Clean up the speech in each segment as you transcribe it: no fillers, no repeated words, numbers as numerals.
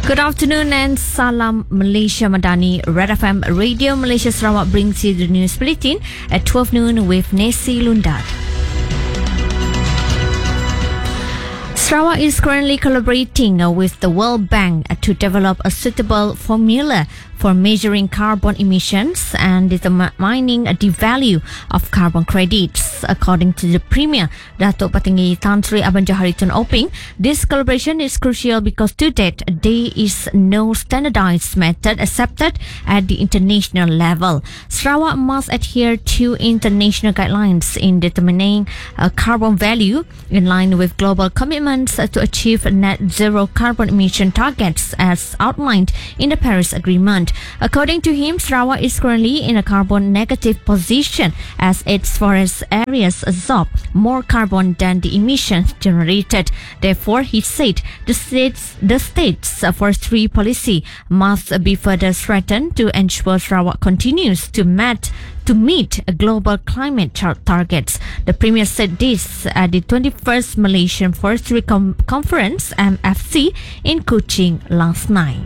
Good afternoon and Salam Malaysia Madani. Red FM Radio Malaysia Sarawak brings you the news bulletin at 12 noon with Nesi Lundat. Sarawak is currently collaborating with the World Bank to develop a suitable formula for measuring carbon emissions and determining the value of carbon credits. According to the Premier, Datuk Patinggi Tan Sri Abang Johari Tun Oping, this collaboration is crucial because to date, there is no standardized method accepted at the international level. Sarawak must adhere to international guidelines in determining carbon value in line with global commitments to achieve net zero carbon emission targets as outlined in the Paris Agreement. According to him, Sarawak is currently in a carbon negative position as its forest areas absorb more carbon than the emissions generated. Therefore, he said the state's forestry policy must be further strengthened to ensure Sarawak continues to meet global climate targets. The Premier said this at the 21st Malaysian Forestry Conference MFC in Kuching last night.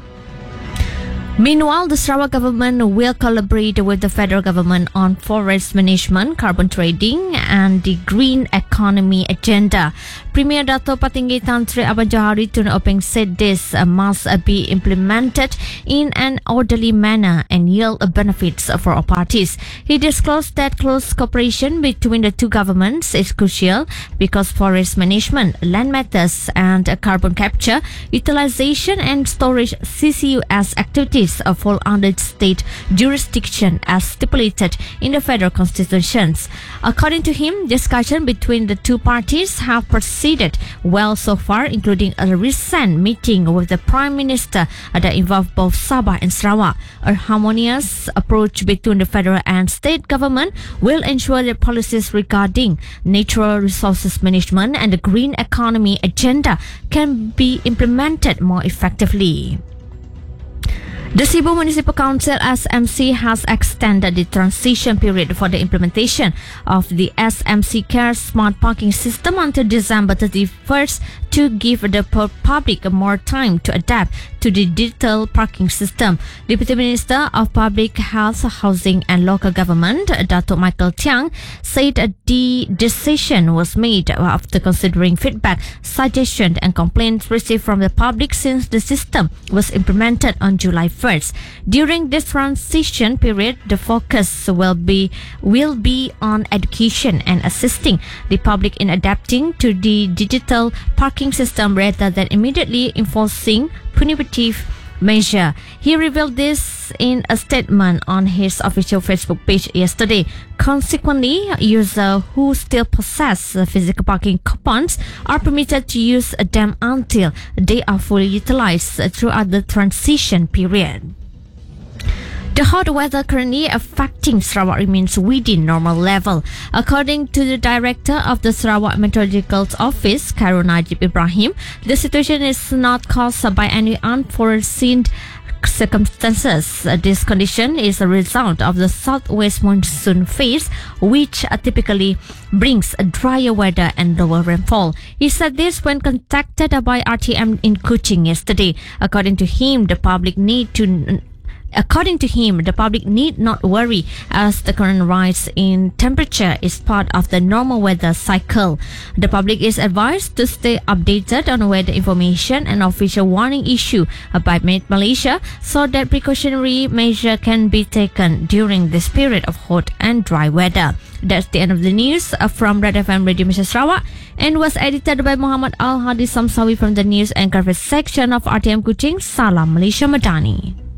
Meanwhile, the Sarawak government will collaborate with the federal government on forest management, carbon trading and the green economy agenda. Premier Dato' Patinggi Tan Sri Abang Johari Tun Oping said this must be implemented in an orderly manner and yield benefits for all parties. He disclosed that close cooperation between the two governments is crucial because forest management, land matters and carbon capture, utilization and storage CCUS activities fall under state jurisdiction as stipulated in the federal constitutions. According to him, discussion between the two parties have proceeded well so far, including a recent meeting with the Prime Minister that involved both Sabah and Sarawak. A harmonious approach between the federal and state government will ensure that policies regarding natural resources management and the green economy agenda can be implemented more effectively. The Sibu Municipal Council SMC has extended the transition period for the implementation of the SMC Care Smart Parking System until December 31st to give the public more time to adapt to the digital parking system. Deputy Minister of Public Health, Housing and Local Government, Datuk Michael Tiang, said the decision was made after considering feedback, suggestions and complaints received from the public since the system was implemented on July 1st. During this transition period, the focus will be on education and assisting the public in adapting to the digital parking system rather than immediately enforcing punitive measure. He revealed this in a statement on his official Facebook page yesterday. Consequently, users who still possess physical parking coupons are permitted to use them until they are fully utilized throughout the transition period. The hot weather currently affecting Sarawak remains within normal level. According to the director of the Sarawak Meteorological Office, Khairul Najib Ibrahim, the situation is not caused by any unforeseen circumstances. This condition is a result of the southwest monsoon phase, which typically brings a drier weather and lower rainfall. He said this when contacted by RTM in Kuching yesterday. According to him, the public need not worry as the current rise in temperature is part of the normal weather cycle. The public is advised to stay updated on weather information and official warning issued by Met Malaysia so that precautionary measures can be taken during this period of hot and dry weather. That's the end of the news from Red FM Radio Malaysia Sarawak and was edited by Muhammad Al Hadi Samsawi from the News and Coverage section of RTM Kuching. Salam Malaysia Madani.